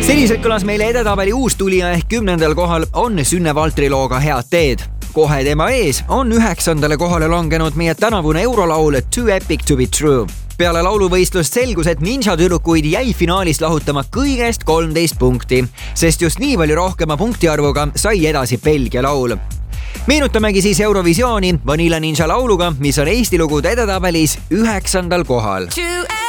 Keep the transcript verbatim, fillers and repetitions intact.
Seniselt kõlas meile edetabeli uus tulija ehk kümnendal kohal on Sünne Valtri looga Head teed. Kohe tema ees on üheksandale kohale langenud meie tänavune eurolaul Too Epic to be True. Peale lauluvõistlust selgus, et Ninja tüdrukuid jäi finaalist lahutama kõigest kolmteist punkti, sest just nii palju rohkema punktiarvuga sai edasi Belgia laul. Meenutamegi siis Eurovisiooni Vanilla Ninja lauluga, mis on Eesti lugude edetabelis üheksandal kohal.